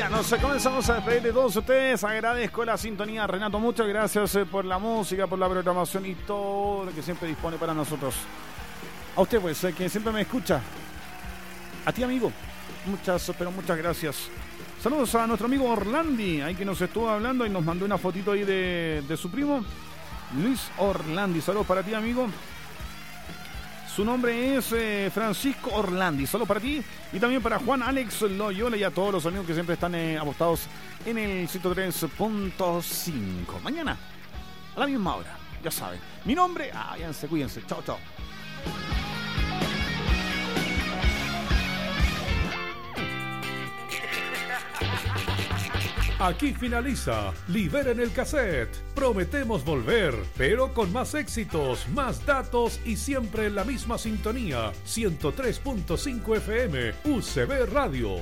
Ya nos comenzamos a despedir de todos ustedes. Agradezco la sintonía, Renato. Muchas gracias por la música, por la programación y todo lo que siempre dispone para nosotros. A usted, pues, que siempre me escucha. A ti, amigo. Muchas gracias. Saludos a nuestro amigo Orlandi, ahí que nos estuvo hablando y nos mandó una fotito ahí de su primo, Luis Orlandi. Saludos para ti, amigo. Su nombre es Francisco Orlandi. Saludos para ti y también para Juan Alex Loyola y a todos los amigos que siempre están apostados en el 103.5. Mañana, a la misma hora, ya saben. Mi nombre, cuídense. Chao, chao. Aquí finaliza Liberen el Cassette. Prometemos volver, pero con más éxitos, más datos y siempre en la misma sintonía. 103.5 FM, UCB Radio.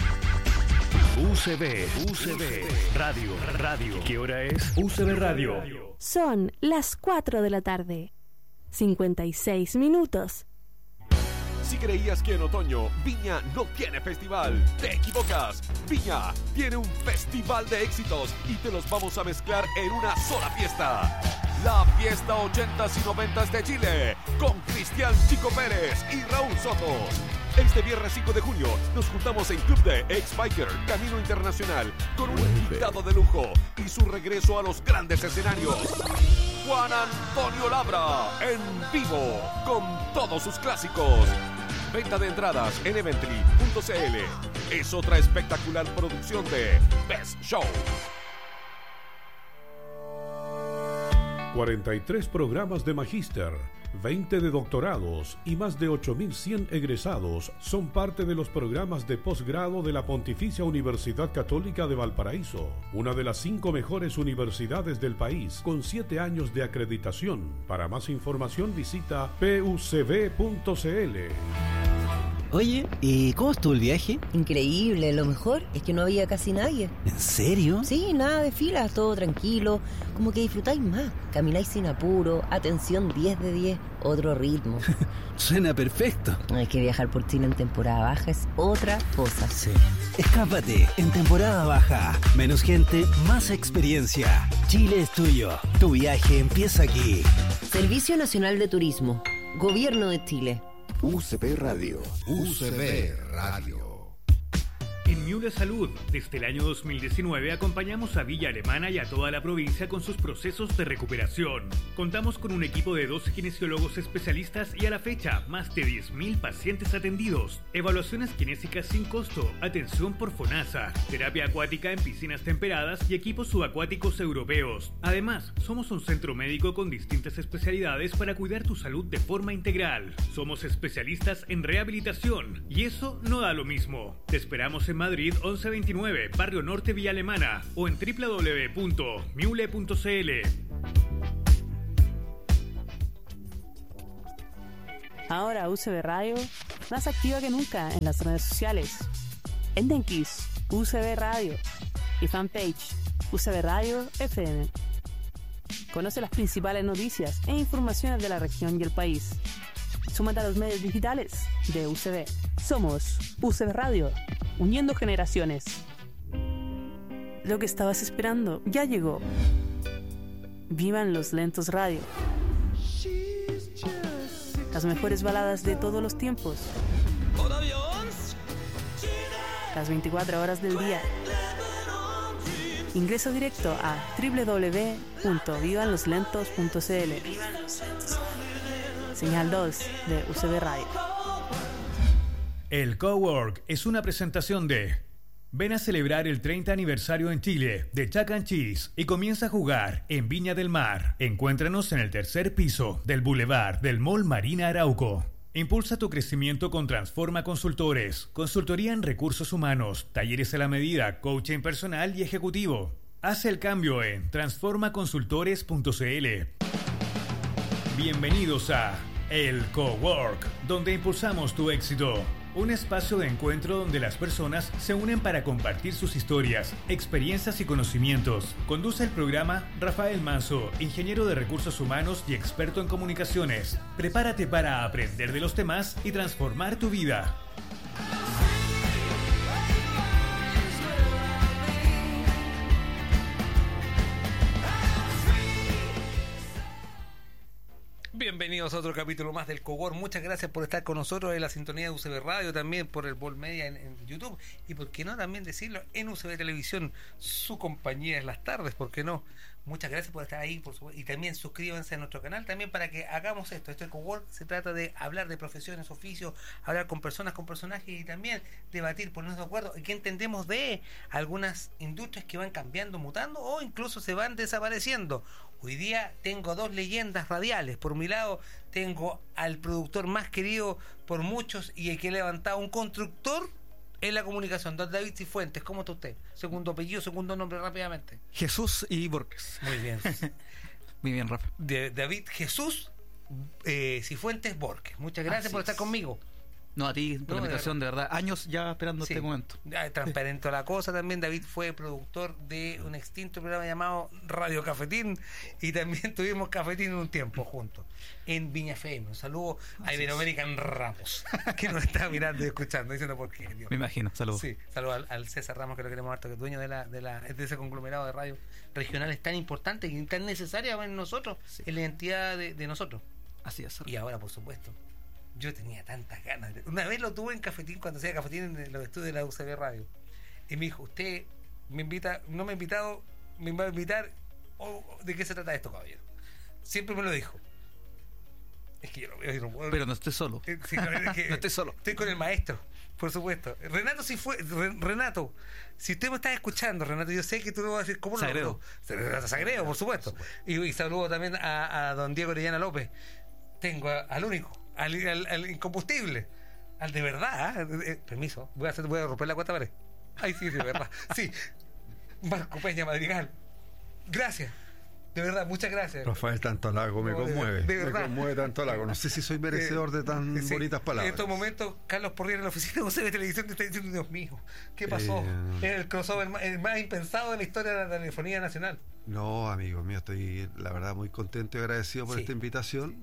UCB Radio. ¿Qué hora es? UCB Radio. Son las 4 de la tarde. 56 minutos. Si creías que en otoño Viña no tiene festival, te equivocas. Viña tiene un festival de éxitos y te los vamos a mezclar en una sola fiesta. La fiesta 80s y 90s de Chile, con Cristian Chico Pérez y Raúl Soto. Este viernes 5 de junio nos juntamos en Club de Ex-Biker Camino Internacional con un invitado de lujo y su regreso a los grandes escenarios. Juan Antonio Labra en vivo con todos sus clásicos. Venta de entradas en Evently.cl. Es otra espectacular producción de Best Show. 43 programas de magíster, 20 de doctorados y más de 8.100 egresados son parte de los programas de posgrado de la Pontificia Universidad Católica de Valparaíso, una de las 5 mejores universidades del país, con 7 años de acreditación. Para más información visita pucb.cl. Oye, ¿y cómo estuvo el viaje? Increíble, lo mejor es que no había casi nadie. ¿En serio? Sí, nada de filas, todo tranquilo, como que disfrutáis más, camináis sin apuro, atención 10 de 10, otro ritmo. Suena perfecto. Hay que viajar por Chile en temporada baja, es otra cosa. Sí. Escápate en temporada baja, menos gente, más experiencia. Chile es tuyo, tu viaje empieza aquí. Servicio Nacional de Turismo, Gobierno de Chile. UCB Radio. UCB Radio. En Miule Salud, desde el año 2019 acompañamos a Villa Alemana y a toda la provincia con sus procesos de recuperación. Contamos con un equipo de 12 kinesiólogos especialistas y a la fecha, más de 10.000 pacientes atendidos. Evaluaciones kinésicas sin costo, atención por FONASA, terapia acuática en piscinas temperadas y equipos subacuáticos europeos. Además, somos un centro médico con distintas especialidades para cuidar tu salud de forma integral. Somos especialistas en rehabilitación y eso no da lo mismo. Te esperamos en Madrid 1129, Barrio Norte, Villa Alemana o en www.miule.cl. Ahora UCB Radio, más activa que nunca en las redes sociales. En Denkies, UCB Radio y fanpage UCB Radio FM. Conoce las principales noticias e informaciones de la región y el país. Súmate a los medios digitales de UCB. Somos UCB Radio, uniendo generaciones. Lo que estabas esperando ya llegó. Vivan los lentos radio. Las mejores baladas de todos los tiempos. Las 24 horas del día. Ingresa directo a www.vivanloslentos.cl. Señal 2 de UCB Radio. El Cowork es una presentación de... Ven a celebrar el 30 aniversario en Chile de Chuck E. Cheese y comienza a jugar en Viña del Mar. Encuéntranos en el tercer piso del Boulevard del Mall Marina Arauco. Impulsa tu crecimiento con Transforma Consultores, consultoría en recursos humanos, talleres a la medida, coaching personal y ejecutivo. Haz el cambio en transformaconsultores.cl. Bienvenidos a El Cowork, donde impulsamos tu éxito. Un espacio de encuentro donde las personas se unen para compartir sus historias, experiencias y conocimientos. Conduce el programa Rafael Manso, ingeniero de recursos humanos y experto en comunicaciones. Prepárate para aprender de los demás y transformar tu vida. Bienvenidos a otro capítulo más del Cowork. Muchas gracias por estar con nosotros en la sintonía de UCB Radio, también por el Bol Media en YouTube y por qué no también decirlo en UCB Televisión, su compañía en las tardes, ¿por qué no? Muchas gracias por estar ahí, por supuesto, y también suscríbanse a nuestro canal también para que hagamos esto. Este Cowork se trata de hablar de profesiones, oficios, hablar con personas, con personajes y también debatir, ponernos de acuerdo y que entendemos de algunas industrias que van cambiando, mutando o incluso se van desapareciendo. Hoy día tengo dos leyendas radiales. Por mi lado tengo al productor más querido por muchos y el que ha levantado un constructor en la comunicación, don David Cifuentes. ¿Cómo está usted? Segundo apellido, segundo nombre rápidamente. Jesús y Borges. Muy bien. Muy bien, Rafa. David Jesús Cifuentes Borges. Muchas gracias Así por estar conmigo. No, a ti por la invitación, de verdad. Años ya esperando este momento. Transparente la cosa también. David fue productor de un extinto programa llamado Radio Cafetín y también tuvimos Cafetín un tiempo juntos en Viña FM. Un saludo a Iberoamerican Ramos, que nos está mirando y escuchando, diciendo por qué. Dios. Me imagino, saludos. Sí, saludos al César Ramos, que lo queremos harto, que es dueño de ese conglomerado de radios regionales tan importante y tan necesaria en nosotros, en la identidad de nosotros. Así es. Y ahora, por supuesto, yo tenía tantas ganas. Una vez lo tuve en Cafetín, cuando hacía Cafetín en los estudios de la UCB Radio. Y me dijo, usted me invita, no me ha invitado, me va a invitar. ¿De qué se trata esto, caballero? Siempre me lo dijo. Es que yo no puedo. Pero no estoy solo. Sí, no estoy solo. Estoy con el maestro, por supuesto. Renato, Renato, si usted me está escuchando, Renato, yo sé que tú me vas a decir, ¿cómo lo Sagredo. Sagredo, por supuesto. Y saludo también a don Diego Orellana López. Tengo al único, al incombustible, al de verdad. Permiso, voy a romper la cuarta pared. Ay, sí, de verdad. Sí, Marco Peña Madrigal. Gracias. De verdad, muchas gracias. Rafael, tanto halago me conmueve. De verdad. Me conmueve tanto halago. No sé si soy merecedor de tan bonitas palabras. En estos momentos, Carlos Porrier en la oficina de UCB Televisión te está diciendo, Dios mío, ¿qué pasó? El crossover el más impensado de la historia de la telefonía nacional. No, amigo mío, estoy la verdad muy contento y agradecido por esta invitación.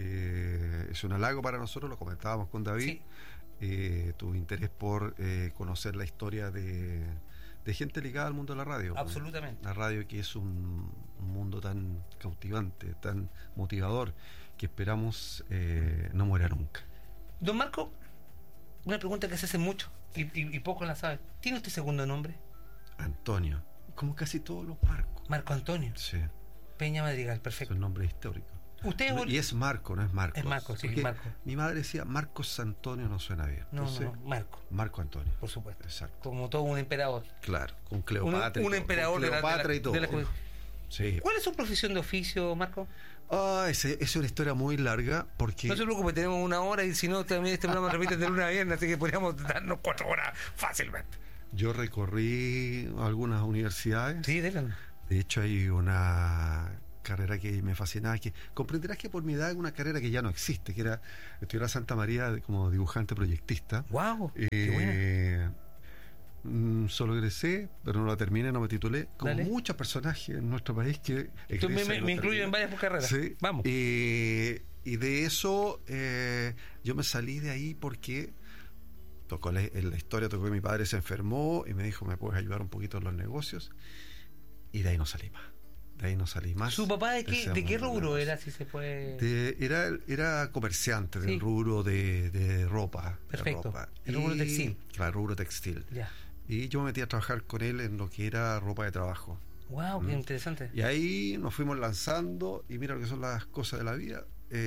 Es un halago para nosotros, lo comentábamos con David. Tu interés por conocer la historia de gente ligada al mundo de la radio. Absolutamente. La radio, que es un mundo tan cautivante, tan motivador, que esperamos no muera nunca. Don Marco, una pregunta que se hace mucho y pocos la saben. ¿Tiene usted segundo nombre? Antonio, como casi todos los Marcos. Marco Antonio. Sí. Peña Madrigal, perfecto. Es un nombre histórico. Usted y es Marco, no es Marcos. Es Marco, sí, Marco. Mi madre decía Marcos Antonio, no suena bien. Entonces, no, Marco. Marco Antonio. Por supuesto. Exacto. Como todo un emperador. Claro, con Cleopatra. Un emperador con Cleopatra y todo. Sí. ¿Cuál es su profesión de oficio, Marco? Es una historia muy larga porque... No se preocupe, tenemos una hora y si no, también este programa repite de lunes a viernes, así que podríamos darnos 4 horas fácilmente. Yo recorrí algunas universidades. Sí, déjame. De hecho, hay una carrera que me fascinaba, que comprenderás que por mi edad es una carrera que ya no existe, que era estudiar a Santa María como dibujante proyectista. ¡Wow! ¡Qué buena! Solo egresé, pero no la terminé, no me titulé, como muchos personajes en nuestro país que egresan. Me incluyo en varias carreras. Sí. Vamos. Y de eso yo me salí de ahí porque tocó la historia, tocó que mi padre se enfermó y me dijo, ¿me puedes ayudar un poquito en los negocios? Y de ahí no salí más. ¿Su papá de qué rubro era, si se puede? Era comerciante del rubro de ropa. Perfecto. De ropa. El rubro textil. Claro, rubro textil. Ya. Y yo me metí a trabajar con él en lo que era ropa de trabajo. ¡Wow! Qué interesante. Y ahí nos fuimos lanzando y mira lo que son las cosas de la vida.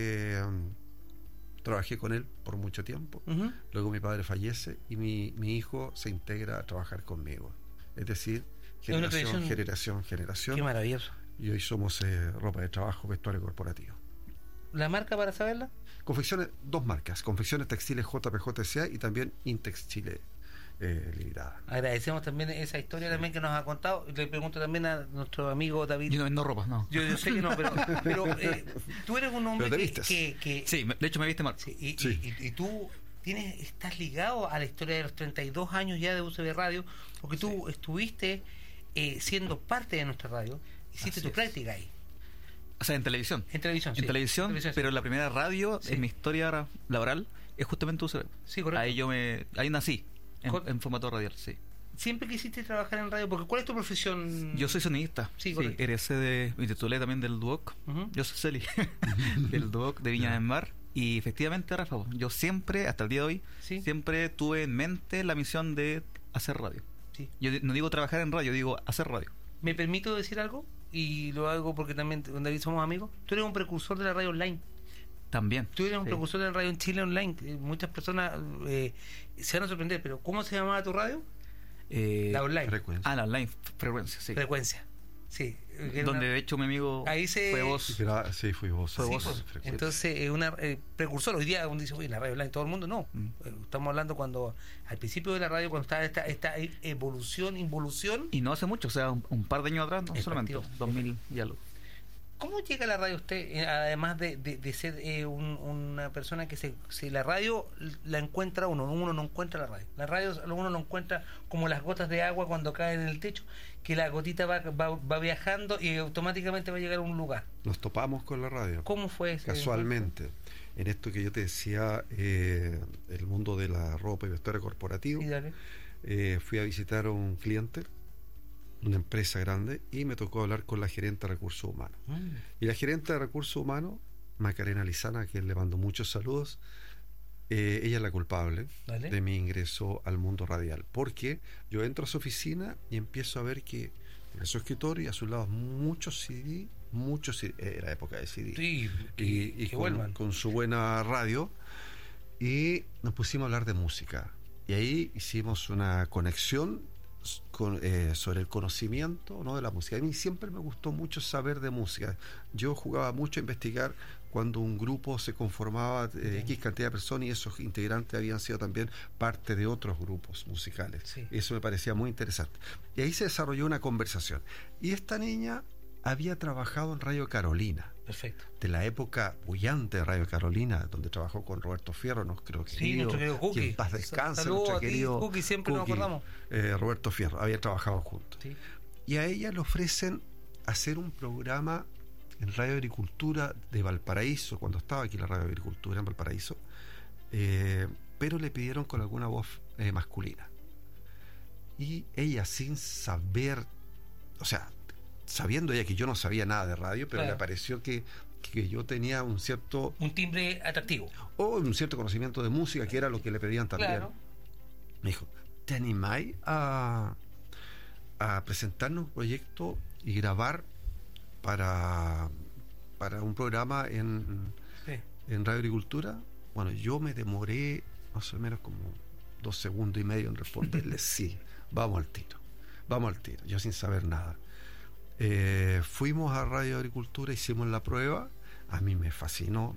Trabajé con él por mucho tiempo. Luego mi padre fallece y mi hijo se integra a trabajar conmigo. Es decir, generación. Qué maravilloso. Y hoy somos ropa de trabajo, vestuario corporativo. ¿La marca para saberla? Confecciones, 2 marcas, Confecciones Textiles JPJ.CA y también Intex Chile Limitada. Agradecemos también esa historia también que nos ha contado. Le pregunto también a nuestro amigo David. Yo no vendo ropa, no. Yo sé que no, pero tú eres un hombre que sí, de hecho me viste mal. Sí, y tú estás ligado a la historia de los 32 años ya de UCB Radio, porque tú estuviste siendo parte de nuestra radio, hiciste tu práctica ahí. O sea, en televisión. En televisión, En televisión, pero la primera radio en mi historia laboral es justamente UCB. Sí, correcto. Ahí nací, en formato radial, sí. ¿Siempre quisiste trabajar en radio? Porque ¿cuál es tu profesión? Yo soy sonidista. Sí, me titulé también del DUOC. Yo soy Celi, del DUOC de Viña del Mar. Y efectivamente, Rafa, yo siempre, hasta el día de hoy, siempre tuve en mente la misión de hacer radio. Sí. Yo no digo trabajar en radio, digo hacer radio. ¿Me permito decir algo? Y lo hago porque también con David somos amigos. Tú eres un precursor de la radio online. También. Tú eres un precursor de la radio en Chile online. Muchas personas se van a sorprender, pero ¿cómo se llamaba tu radio? La online. Frecuencia. La online, frecuencia, sí. Frecuencia. Sí. Donde de hecho mi amigo fue vos. Sí, fui vos. Fue vos. Entonces, una precursor. Hoy día uno dice, oye, la radio online, todo el mundo, no. Estamos hablando cuando, al principio de la radio, cuando estaba esta evolución, involución. Y no hace mucho, o sea, un par de años atrás, no solamente, 2000 y algo. ¿Cómo llega a la radio usted, además de ser una persona que si la radio la encuentra uno no encuentra la radio? La radio uno lo encuentra como las gotas de agua cuando caen en el techo, que la gotita va viajando y automáticamente va a llegar a un lugar. Nos topamos con la radio. ¿Cómo fue eso? Casualmente. En esto que yo te decía, el mundo de la ropa y vestuario corporativo, fui a visitar a un cliente, una empresa grande, y me tocó hablar con la gerente de recursos humanos. Y la gerente de recursos humanos, Macarena Lizana, a quien le mando muchos saludos, ella es la culpable de mi ingreso al mundo radial, porque yo entro a su oficina y empiezo a ver que en su escritorio y a sus lados muchos CD, era época de CD, y con su buena radio, y nos pusimos a hablar de música, y ahí hicimos una conexión sobre el conocimiento, ¿no?, de la música. A mí siempre me gustó mucho saber de música. Yo jugaba mucho a investigar cuando un grupo se conformaba X cantidad de personas y esos integrantes habían sido también parte de otros grupos musicales. Eso me parecía muy interesante. Y ahí se desarrolló una conversación. Y esta niña había trabajado en Radio Carolina. Perfecto. De la época bullante de Radio Carolina, donde trabajó con Roberto Fierro, nuestro querido Cookie. Que en paz descanse, nuestro querido Cookie, siempre nos acordamos. Roberto Fierro, había trabajado juntos. Sí. Y a ella le ofrecen hacer un programa en Radio Agricultura de Valparaíso, cuando estaba aquí la Radio Agricultura en Valparaíso, pero le pidieron con alguna voz masculina. Y ella, sin saber, o sea, sabiendo ella que yo no sabía nada de radio, pero le pareció que yo tenía un timbre atractivo o un cierto conocimiento de música, que era lo que le pedían también. Me dijo, ¿te animáis a presentarnos un proyecto y grabar para un programa en Radio Agricultura? Bueno, yo me demoré más o menos como 2 segundos y medio en responderle sí, vamos al tiro, yo sin saber nada. Fuimos a Radio Agricultura, hicimos la prueba, a mí me fascinó,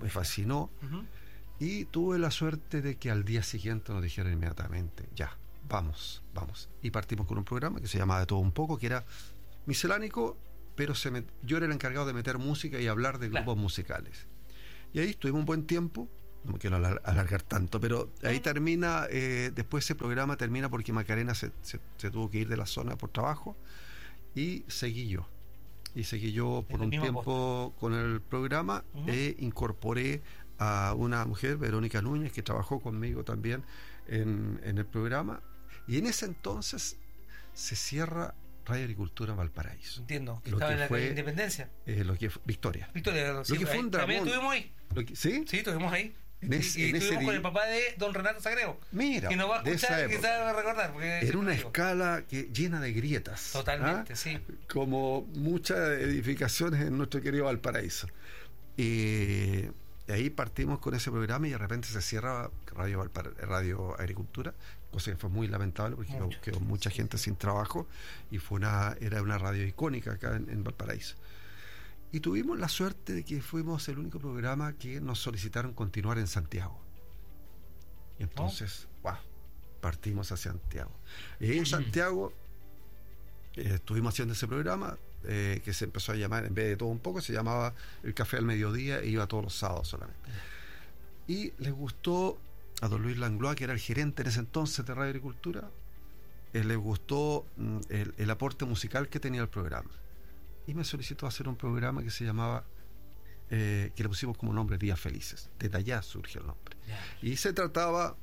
y tuve la suerte de que al día siguiente nos dijeron inmediatamente, ya, vamos, y partimos con un programa que se llamaba De Todo Un Poco, que era miscelánico, pero yo era el encargado de meter música y hablar de grupos musicales, y ahí estuvimos un buen tiempo. No me quiero alargar tanto, pero ahí termina, después ese programa termina porque Macarena se tuvo que ir de la zona por trabajo, y seguí yo por un tiempo con el programa. E incorporé a una mujer, Verónica Núñez, que trabajó conmigo también en el programa, y en ese entonces se cierra Radio Agricultura Valparaíso. Entiendo, que estaba en la calle Independencia. Lo que fue Victoria. Lo que fue un dragón. También estuvimos ahí. ¿Sí? Sí, estuvimos ahí. Y estuvimos con el papá de don Renato Sagreo. Mira, que nos va a escuchar y quizás va a recordar. Era una escala llena de grietas. Totalmente, sí. Como muchas edificaciones en nuestro querido Valparaíso. Y ahí partimos con ese programa y de repente se cierra Radio Agricultura, cosa que fue muy lamentable porque quedó mucha gente sin trabajo, y era una radio icónica acá en Valparaíso. Y tuvimos la suerte de que fuimos el único programa que nos solicitaron continuar en Santiago. Y entonces, partimos a Santiago. Y en Santiago estuvimos haciendo ese programa que se empezó a llamar, en vez de Todo Un Poco, se llamaba El Café al Mediodía, e iba todos los sábados solamente. Y les gustó a don Luis Langlois, que era el gerente en ese entonces de Radio Agricultura, les gustó el aporte musical que tenía el programa. Y me solicitó hacer un programa que se llamaba, que le pusimos como nombre Días Felices. Desde allá surge el nombre. Y se trataba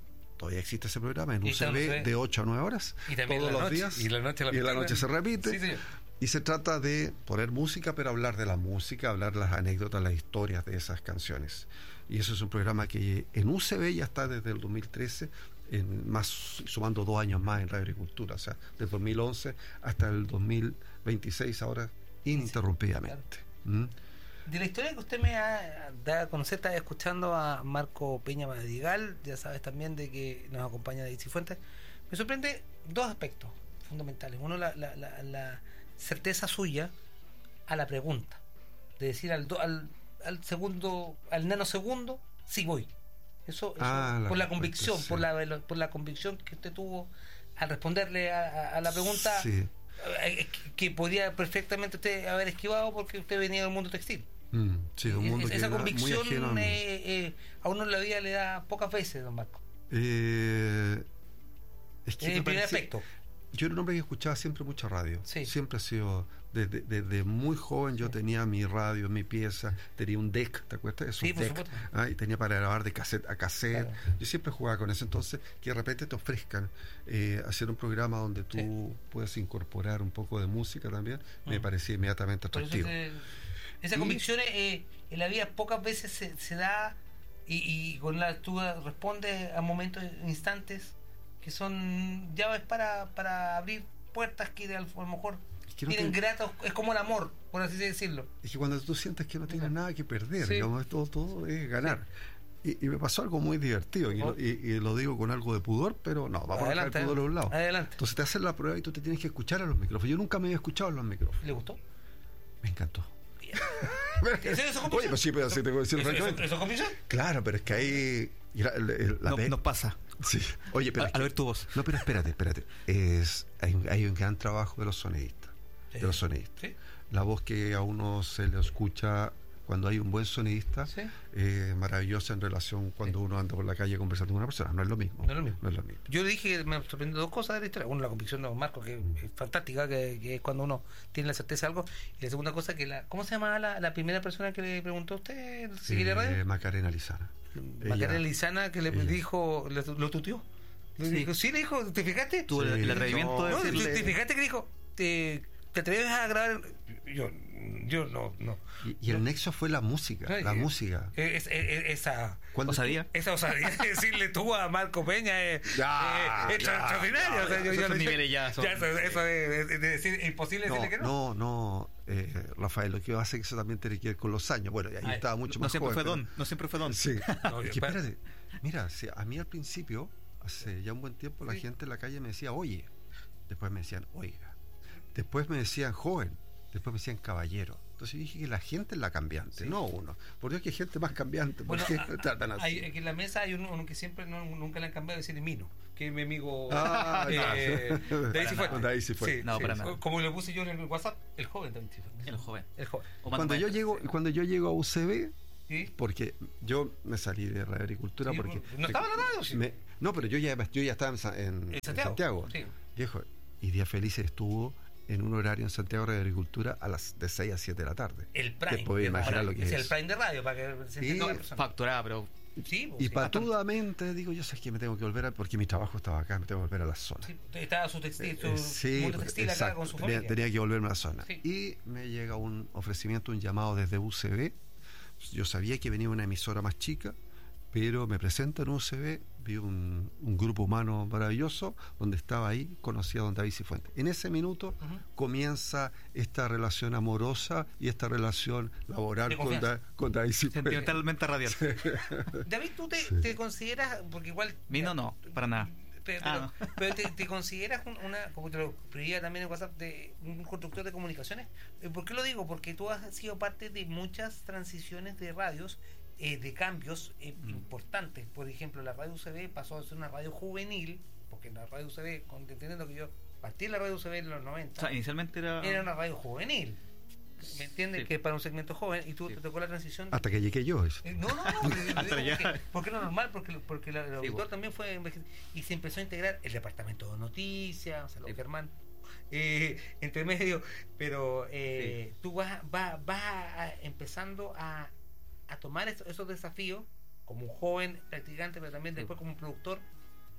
todavía existe ese programa en UCB de 8 a 9 horas, y también todos los días, y en la noche se repite. Sí, y se trata de poner música, pero hablar de la música, hablar las anécdotas, las historias de esas canciones. Y eso es un programa que en UCB ya está desde el 2013, sumando 2 años más en Radio Agricultura, o sea, desde 2011 hasta el 2026, ahora ininterrumpidamente. De la historia que usted me ha dado a conocer, estaba escuchando a Marco Peña Madrigal, ya sabes también de que nos acompaña David Cifuentes. Me sorprende 2 aspectos fundamentales. Uno, la certeza suya a la pregunta, de decir al segundo, al nanosegundo, sí voy. Eso por la convicción, sí. por la convicción que usted tuvo al responderle a la pregunta, sí. Que podía perfectamente usted haber esquivado porque usted venía del mundo textil. Sí, un mundo esa convicción a uno en la vida le da pocas veces, don Marco. Es que el primer aspecto. Yo era un hombre que escuchaba siempre mucha radio. Sí. Siempre ha sido, desde muy joven yo tenía mi radio en mi pieza, tenía un deck, ¿te acuerdas? Esos sí, por deck, supuesto. Y tenía para grabar de cassette a cassette. Claro. Yo siempre jugaba con eso. Entonces, que de repente te ofrezcan hacer un programa donde tú puedas incorporar un poco de música también, me parecía inmediatamente atractivo. Esa convicción en la vida pocas veces se da y con la tú respondes a momentos, instantes que son llaves para abrir puertas que a lo mejor tienen gratos, es como el amor, por así decirlo. Es que cuando tú sientes que no tienes nada que perder, digamos, todo es ganar. Sí. Y me pasó algo muy divertido, y lo digo con algo de pudor, pero no, vamos a dejar el pudor a un lado. Adelante. Entonces te hacen la prueba y tú te tienes que escuchar a los micrófonos. Yo nunca me había escuchado a los micrófonos. ¿Le gustó? Me encantó. ¿Eso Oye, pues sí, pero sí tengo que decirlo francamente. ¿Eso es convicción? Claro, pero es que ahí nos pasa. Sí. Oye, pero a ver tu voz. No, pero espérate. Hay un gran trabajo de los sonidistas. Sí. De los sonidistas. Sí. La voz que a uno se le escucha cuando hay un buen sonidista, maravillosa en relación cuando uno anda por la calle conversando con una persona. No es lo mismo. No es lo mismo. Yo le dije que me sorprendió 2 cosas de la historia. Una, la convicción de don Marco, que es fantástica, que es cuando uno tiene la certeza de algo. Y la segunda cosa, que ¿cómo se llamaba la primera persona que le preguntó a usted si quiere radio? Macarena Lizana. Macarena Lizana, que le dijo, lo tuteó. Le dijo, ¿te fijaste? Tuvo el atrevimiento de decirle... ¿Te fijaste que dijo? ¿Te atreves a grabar? Yo no. Y el nexo fue la música. La música. Esa osadía. Esa osadía de decirle tú a Marco Peña es extraordinario. Esos niveles ya son. Eso de decir imposible decirle que no. No, Rafael, lo que hace que eso también tiene que ver con los años. Bueno, ahí estaba mucho más joven. No siempre fue don. Sí. Espérate. Mira, a mí al principio, hace ya un buen tiempo, la gente en la calle me decía, oye. Después me decían, oiga. Después me decían, joven. Después me decían, caballero. Entonces dije que la gente es la cambiante, no uno. Por Dios que hay gente más cambiante. ¿Por qué tratan así? Aquí en la mesa hay uno que siempre nunca le han cambiado, decir Mino, que es mi amigo David Cifuentes. Sí, no, para nada. Como le puse yo en el WhatsApp, el joven David Cifuentes. El joven. Cuando yo llego a UCB, porque yo me salí de Radio Agricultura porque... ¿No estaba en la radio? No, pero yo ya estaba en Santiago. Sí. Viejo, y Día Felices estuvo en un horario en Santiago de Agricultura de 6 a 7 de la tarde. El Prime. Te podés imaginar lo que es. El Prime de radio, para que se entienda la persona. Facturada, pero... y patudamente digo, yo sé que me tengo que volver porque mi trabajo estaba acá, me tengo que volver a la zona. Estaba su textil, mundo textil acá con su familia. Tenía que volverme a la zona. Y me llega un ofrecimiento, un llamado desde UCB. Yo sabía que venía una emisora más chica, pero me presento en UCB, vi un grupo humano maravilloso, donde estaba ahí, conocí a don David Cifuentes. En ese minuto comienza esta relación amorosa y esta relación laboral con David Cifuentes. Sentimentalmente radial. David, ¿tú te consideras, porque igual... No, para nada. Pero te consideras como te lo pedía también en WhatsApp, de un constructor de comunicaciones. ¿Por qué lo digo? Porque tú has sido parte de muchas transiciones de radios, de cambios importantes. Por ejemplo, la radio UCB pasó a ser una radio juvenil, porque la radio UCB, entendiendo que yo partí en la radio UCB en los 90, o sea, inicialmente era una radio juvenil. ¿Me entiendes? Sí. Que es para un segmento joven, y tú te tocó la transición hasta que llegué yo. No porque no es normal, porque el auditor también fue y se empezó a integrar el departamento de noticias, saludos Germán, entre medio, pero tú vas empezando a tomar esos desafíos como un joven practicante, pero también después como un productor,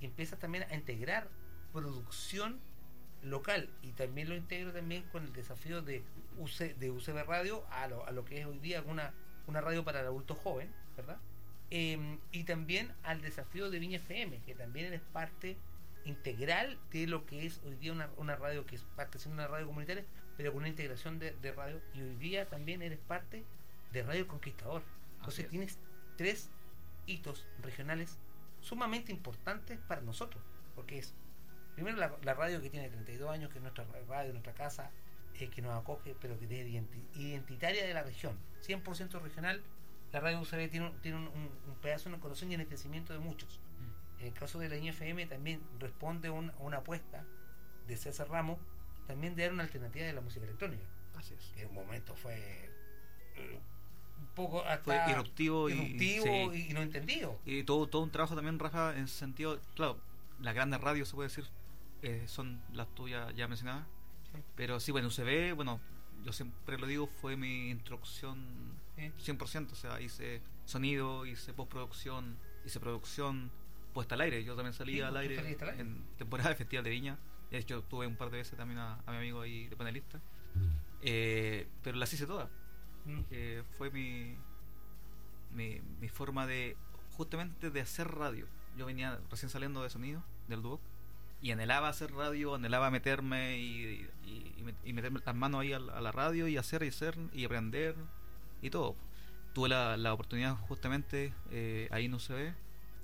empiezas también a integrar producción local, y también lo integro también con el desafío de UCB Radio a lo que es hoy día una radio para el adulto joven, ¿verdad? Y también al desafío de Viña FM, que también eres parte integral de lo que es hoy día una radio que es parte siendo una radio comunitaria, pero con una integración de radio, y hoy día también eres parte de Radio El Conquistador. Entonces tienes 3 hitos regionales sumamente importantes para nosotros, porque es primero la radio que tiene 32 años, que es nuestra radio, nuestra casa, que nos acoge, pero que es identitaria de la región, 100% regional. La radio UCB tiene un pedazo de conocimiento y en el crecimiento de muchos. En el caso de la IFM también responde a una apuesta de César Ramos, también de dar una alternativa de la música electrónica. Así es. Que en un momento fue un poco fue irruptivo y no entendido. Y todo un trabajo también, Rafa, en ese sentido. Claro, las grandes radios, se puede decir, son las tuyas ya mencionadas. Sí. Pero sí, bueno, UCB, bueno, yo siempre lo digo, fue mi introducción 100%. O sea, hice sonido, hice postproducción, hice producción, puesta al aire. Yo también salí al aire en temporada de Festival de Viña. De hecho, tuve un par de veces también a mi amigo ahí de panelista. Pero las hice todas. Fue mi forma de, justamente, de hacer radio. Yo venía recién saliendo de sonido, del Duoc, y anhelaba hacer radio, anhelaba meterme y meterme las manos ahí a la radio y hacer y aprender y todo. Tuve la oportunidad justamente ahí en UCB,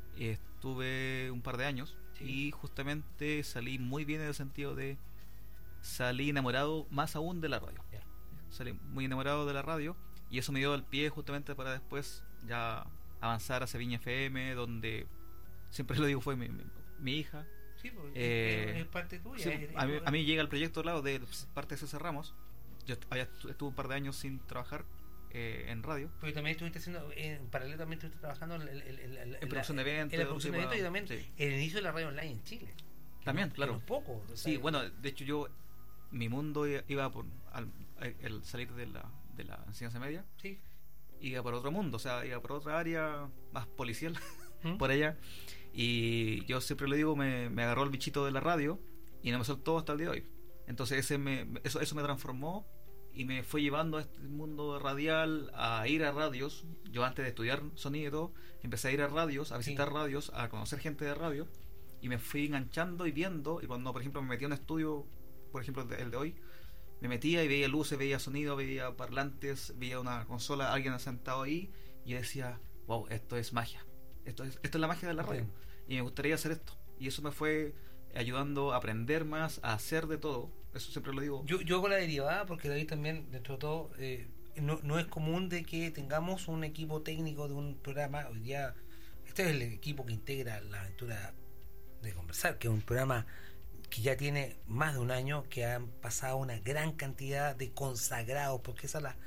estuve un par de años, y justamente salí muy bien en el sentido de salí enamorado más aún de la radio. Salí muy enamorado de la radio, y eso me dio el pie justamente para después ya avanzar hacia Viña FM, donde siempre lo digo, fue mi hija. Sí, porque es parte tuya. Sí, a mí llega el proyecto, claro, de parte de César Ramos. Yo estuve un par de años sin trabajar en radio. Pero también estuviste haciendo, en paralelo también estuviste trabajando en producción de eventos. En la producción de eventos, y también el inicio de la radio online en Chile. También, claro. Un poco. Sí, bueno, de hecho mi mundo iba por el salir de la enseñanza media. Sí. Iba por otro mundo, o sea, iba por otra área más policial, por allá. Y yo siempre le digo, me agarró el bichito de la radio y no me soltó hasta el día de hoy. Entonces eso me transformó y me fue llevando a este mundo radial, a ir a radios. Yo, antes de estudiar sonido y todo, empecé a ir a radios, a visitar radios, a conocer gente de radio, y me fui enganchando y viendo. Y cuando, por ejemplo, me metí a un estudio, por ejemplo el de hoy, me metía y veía luces, veía sonido, veía parlantes, veía una consola, alguien sentado ahí, y decía, wow, esto es magia, esto es la magia de la radio, y me gustaría hacer esto. Y eso me fue ayudando a aprender más, a hacer de todo. Eso siempre lo digo. Yo hago la derivada, porque de ahí también, dentro de todo, no es común de que tengamos un equipo técnico de un programa. Hoy día este es el equipo que integra La Aventura de Conversar, que es un programa que ya tiene más de un año, que han pasado una gran cantidad de consagrados, porque esa es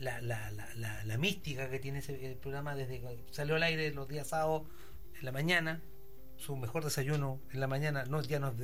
la mística que tiene el programa desde que salió al aire los días sábados en la mañana. Su mejor desayuno en la mañana ya no es